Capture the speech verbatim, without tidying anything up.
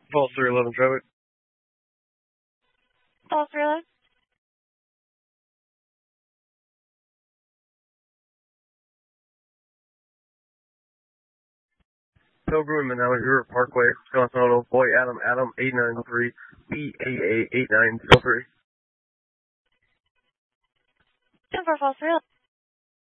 False three eleven traffic. False three eleven. Pilgrim and Allen River Parkway, Wisconsin Auto, Boy Adam Adam eight nine three, B A A eight nine zero three. ten four false three eleven.